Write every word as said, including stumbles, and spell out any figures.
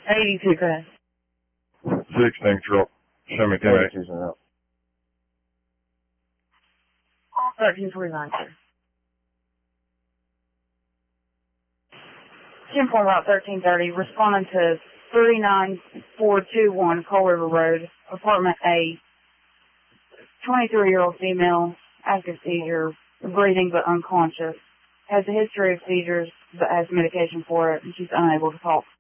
eighty-two, go ahead. sixteen truck. Show me ten eight. thirteen forty-nine, sir. ten point route thirteen thirty, responding to three nine four two one Coal River Road, apartment A, twenty-three-year-old female, active seizure, breathing but unconscious, has a history of seizures but has medication for it, and she's unable to talk.